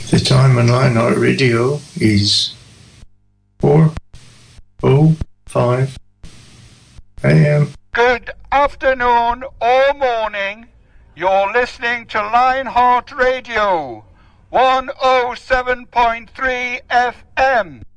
The time on Lionheart Radio is 4:05 a.m. Good afternoon or morning. You're listening to Lionheart Radio, 107.3 FM.